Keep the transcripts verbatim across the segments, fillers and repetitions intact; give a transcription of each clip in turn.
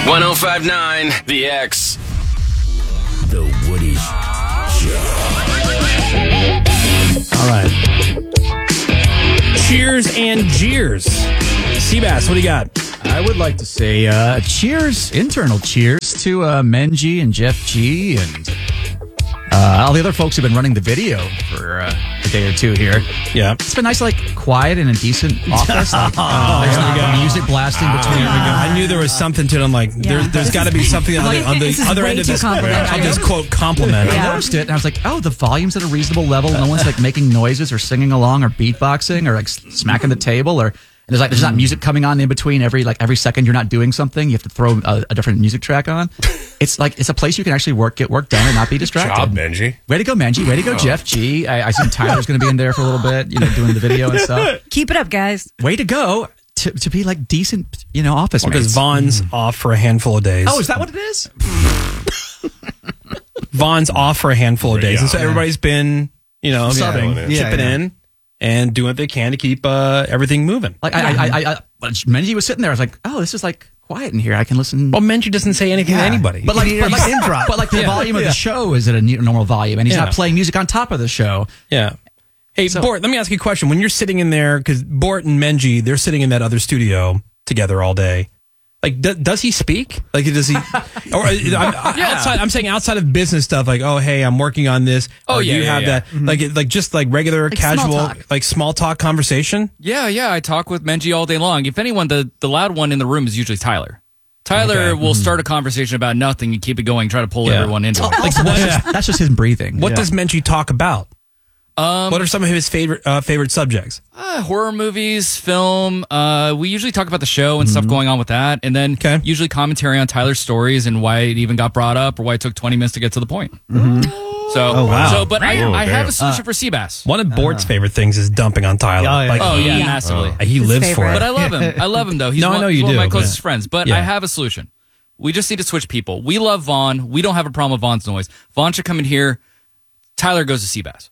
one oh five point nine The X. The Woody Show. All right. Cheers and jeers. Seabass, what do you got? I would like to say uh, cheers, internal cheers to uh, Menji and Jeff G and uh, all the other folks who've been running the video for uh, a day or two here. Yeah. It's been nice, like, quiet and a decent office. Like, uh, there's not music blasting between. Ah, I knew there was something to it. I'm like, there, there's got to be something on the, on the other end of this. I'll just quote compliment. I noticed it, and I was like, oh, the volume's at a reasonable level. No one's, like, making noises or singing along or beatboxing or, like, smacking the table or... And there's like there's not music coming on in between every like every second you're not doing something. You have to throw a, a different music track on. It's like it's a place you can actually work get work done and not be distracted. Good job, Menji. Way to go, Menji. Way to go, oh. Jeff G. I, I see Tyler's going to be in there for a little bit, you know, doing the video and stuff. Keep it up, guys. Way to go to to be like decent, you know, office well, mates. Because Vaughn's mm. off for a handful of days. Oh, is that what it is? Vaughn's off for a handful of days, yeah. and so everybody's been, you know, subbing, yeah, chipping yeah, yeah. in. And doing what they can to keep uh, everything moving. Like I, I, I, I, Menji was sitting there. I was like, "Oh, this is like quiet in here. I can listen." Well, Menji doesn't say anything yeah. to anybody. But like, but like, but like the yeah. volume of yeah. the show is at a normal volume, and he's yeah. not playing music on top of the show. Yeah. Hey, so, Bort, let me ask you a question. When you're sitting in there, because Bort and Menji, they're sitting in that other studio together all day. Like, do, does he speak? Like, does he? Or I'm, yeah. outside, I'm saying outside of business stuff, like, oh, hey, I'm working on this. Oh, or yeah, do you yeah, have yeah. that, mm-hmm. like, like just like regular, like casual, small talk. like small talk conversation? Yeah, yeah. I talk with Menji all day long. If anyone, the, the loud one in the room is usually Tyler. Tyler Okay. will mm-hmm. start a conversation about nothing and keep it going, try to pull Yeah. everyone into it. Like, that's, just, that's just his breathing. What yeah. does Menji talk about? Um, What are some of his favorite uh, favorite subjects? Uh, horror movies, film. Uh, we usually talk about the show and mm-hmm. stuff going on with that, and then okay. usually commentary on Tyler's stories and why it even got brought up or why it took twenty minutes to get to the point. Mm-hmm. So, oh, wow. so, but I, Oh, I have damn. a solution uh, for Seabass. One of Bort's uh, favorite things is dumping on Tyler. Oh, yeah. Like, oh yeah, yeah. massively. Uh, he His lives favorite. for it. But I love him. I love him though. He's No, I one, know he's you one do, of my but- closest friends. But Yeah. I have a solution. We just need to switch people. We love Vaughn. We don't have a problem with Vaughn's noise. Vaughn should come in here. Tyler goes to Seabass.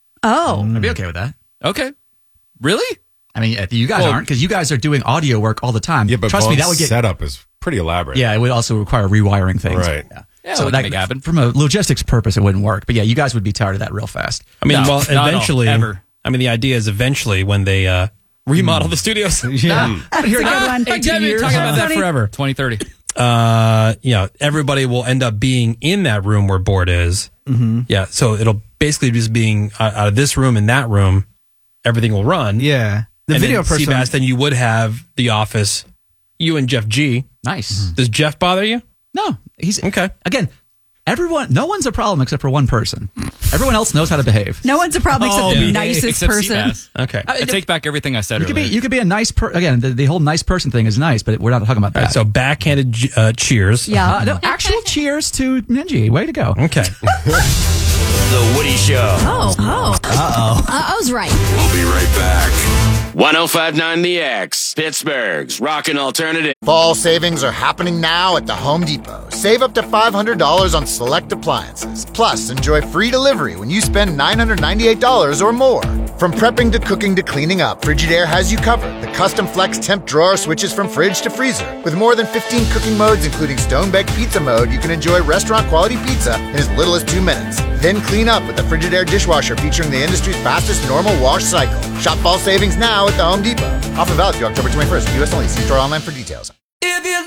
Oh. I'd be okay with that. Okay. Really? I mean, if you guys Well, aren't, because you guys are doing audio work all the time. Yeah, but trust me, that would get. setup is pretty elaborate. Yeah, it would also require rewiring things. Right. Yeah. Yeah, so we can that, make it happen. from a logistics purpose, it wouldn't work. But yeah, you guys would be tired of that real fast. I mean, No, well, not at all. eventually, Ever. I mean, the idea is eventually when they uh, remodel the studios. Yeah. That's a good one. Hey, Jeb, you're talking about that forever. twenty thirty. Uh, yeah, everybody will end up being in that room where Bort is. Mm-hmm. Yeah, so it'll basically just being uh, out of this room and that room, everything will run. Yeah. The and video then person. Seabass, then you would have The Office, you and Jeff G. Nice. Does Jeff bother you? No, he's Okay. Again, everyone, no one's a problem except for one person. Everyone else knows how to behave. No one's a problem except Oh, the yeah. nicest Except person. Seabass. Okay. I take back everything I said You could be, earlier. you could be a nice per. Again, the, the whole nice person thing is nice, but we're not talking about All that. right, so backhanded uh, cheers. Yeah. Uh, no, actual cheers to Menji. Way to go. Okay. The Woody Show. Oh, oh. Uh-oh. Uh, I was right. We'll be right back. one oh five point nine The X, Pittsburgh's rockin' alternative. Fall savings are happening now at the Home Depot. Save up to five hundred dollars on select appliances. Plus, enjoy free delivery when you spend nine hundred ninety-eight dollars or more. From prepping to cooking to cleaning up, Frigidaire has you covered. The custom flex temp drawer switches from fridge to freezer. With more than fifteen cooking modes, including stone-baked pizza mode, you can enjoy restaurant-quality pizza in as little as two minutes. Then clean up with the Frigidaire dishwasher featuring the industry's fastest normal wash cycle. Shop fall savings now at the Home Depot. Offer valid through October twenty-first. U S only. See store online for details.